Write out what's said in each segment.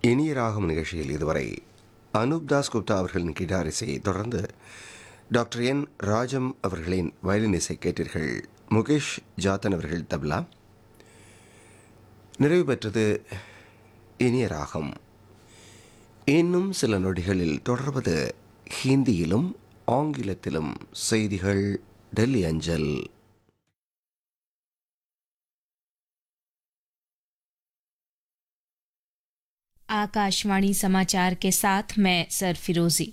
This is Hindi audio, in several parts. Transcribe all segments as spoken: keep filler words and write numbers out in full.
இனிய ராகம் நிகழ்ச்சியில் இதுவரை அனூப் தாஸ் குப்தா அவர்களின் கிட்டார் இசையை தொடர்ந்து டாக்டர் என் ராஜம் அவர்களின் வயலின் இசை கேட்டீர்கள். முகேஷ் ஜாத்தன் அவர்கள் தப்லா. நிறைவு பெற்றது இனிய ராகம். இன்னும் சில நொடிகளில் தொடர்வது ஹிந்தியிலும் ஆங்கிலத்திலும் செய்திகள் டெல்லி அஞ்சல். आकाशवाणी समाचार के साथ मैं सरफिरोजी।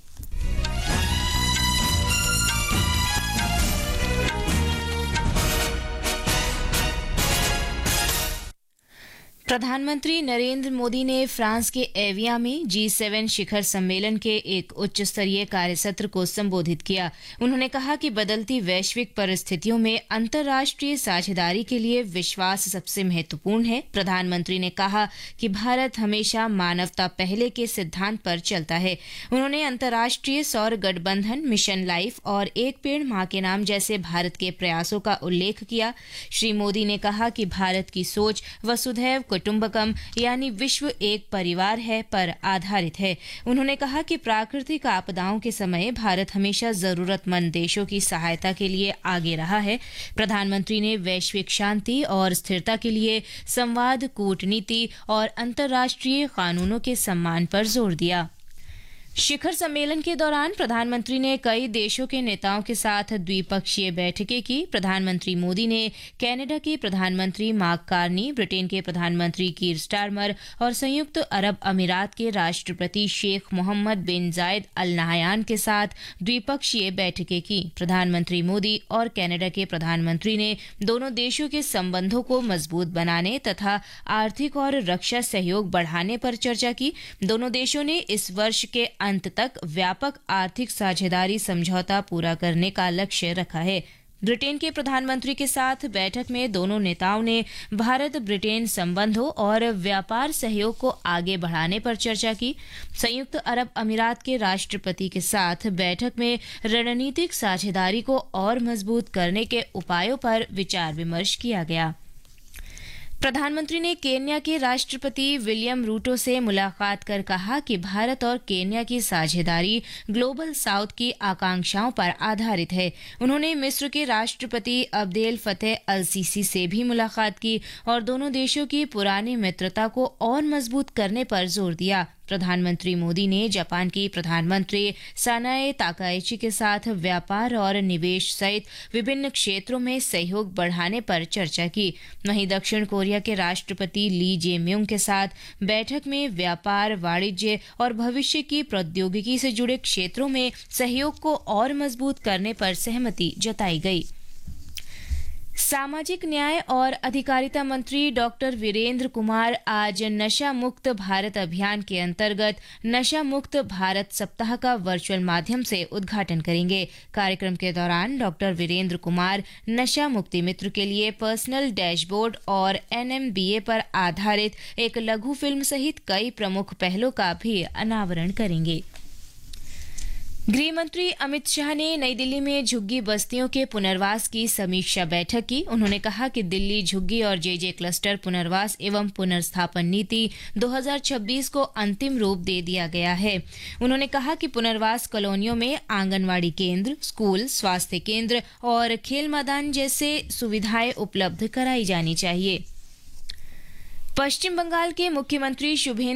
प्रधानमंत्री नरेंद्र मोदी ने फ्रांस के एविया में जी सेवन शिखर सम्मेलन के एक उच्च स्तरीय कार्यसत्र को संबोधित किया। उन्होंने कहा कि बदलती वैश्विक परिस्थितियों में अंतर्राष्ट्रीय साझेदारी के लिए विश्वास सबसे महत्वपूर्ण है। प्रधानमंत्री ने कहा कि भारत हमेशा मानवता पहले के सिद्धांत पर चलता है। उन्होंने अंतर्राष्ट्रीय सौर गठबंधन, मिशन लाइफ और एक पेड़ मां के नाम जैसे भारत के प्रयासों का उल्लेख किया। श्री मोदी ने कहा कि भारत की सोच वसुधैव कुटुंबकम यानी विश्व एक परिवार है पर आधारित है। उन्होंने कहा कि प्राकृतिक आपदाओं के समय भारत हमेशा जरूरतमंद देशों की सहायता के लिए आगे रहा है। प्रधानमंत्री ने वैश्विक शांति और स्थिरता के लिए संवाद, कूटनीति और अंतर्राष्ट्रीय कानूनों के सम्मान पर जोर दिया। शिखर सम्मेलन के दौरान प्रधानमंत्री ने कई देशों के नेताओं के साथ द्विपक्षीय बैठकें की। प्रधानमंत्री मोदी ने कनाडा के प्रधानमंत्री मार्क कार्नी, ब्रिटेन के प्रधानमंत्री कीर स्टारमर और संयुक्त अरब अमीरात के राष्ट्रपति शेख मोहम्मद बिन जायद अल नाहयान के साथ द्विपक्षीय बैठकें की। प्रधानमंत्री मोदी और कनाडा के प्रधानमंत्री ने दोनों देशों के संबंधों को मजबूत बनाने तथा आर्थिक और रक्षा सहयोग बढ़ाने पर चर्चा की। दोनों देशों ने इस वर्ष के अंत तक व्यापक आर्थिक साझेदारी समझौता पूरा करने का लक्ष्य रखा है। ब्रिटेन के प्रधानमंत्री के साथ बैठक में दोनों नेताओं ने भारत ब्रिटेन संबंधों और व्यापार सहयोग को आगे बढ़ाने पर चर्चा की। संयुक्त अरब अमीरात के राष्ट्रपति के साथ बैठक में रणनीतिक साझेदारी को और मजबूत करने के उपायों पर विचार विमर्श किया गया। प्रधानमंत्री ने केन्या के राष्ट्रपति विलियम रूटो से मुलाकात कर कहा कि भारत और केन्या की साझेदारी ग्लोबल साउथ की आकांक्षाओं पर आधारित है। उन्होंने मिस्र के राष्ट्रपति अब्देल फतेह अल सीसी से भी मुलाकात की और दोनों देशों की पुरानी मित्रता को और मजबूत करने पर जोर दिया। प्रधानमंत्री मोदी ने जापान की प्रधानमंत्री सानाए ताकाइची के साथ व्यापार और निवेश सहित विभिन्न क्षेत्रों में सहयोग बढ़ाने पर चर्चा की। वहीं दक्षिण कोरिया के राष्ट्रपति ली जे म्यूंग के साथ बैठक में व्यापार, वाणिज्य और भविष्य की प्रौद्योगिकी से जुड़े क्षेत्रों में सहयोग को और मजबूत करने पर सहमति जताई गई। सामाजिक न्याय और अधिकारिता मंत्री डॉक्टर वीरेंद्र कुमार आज नशा मुक्त भारत अभियान के अंतर्गत नशा मुक्त भारत सप्ताह का वर्चुअल माध्यम से उद्घाटन करेंगे। कार्यक्रम के दौरान डॉक्टर वीरेंद्र कुमार नशा मुक्ति मित्र के लिए पर्सनल डैशबोर्ड और एन एम बी ए पर आधारित एक लघु फिल्म सहित कई प्रमुख पहलों का भी अनावरण करेंगे। गृह मंत्री अमित शाह ने नई दिल्ली में झुग्गी बस्तियों के पुनर्वास की समीक्षा बैठक की। उन्होंने कहा कि दिल्ली झुग्गी और जेजे क्लस्टर पुनर्वास एवं पुनर्स्थापन नीति दो हज़ार छब्बीस को अंतिम रूप दे दिया गया है। उन्होंने कहा कि पुनर्वास कॉलोनियों में आंगनवाड़ी केंद्र, स्कूल, स्वास्थ्य केंद्र और खेल मैदान जैसे सुविधाएं उपलब्ध कराई जानी चाहिए। पश्चिम बंगाल के मुख्यमंत्री शुभेंदु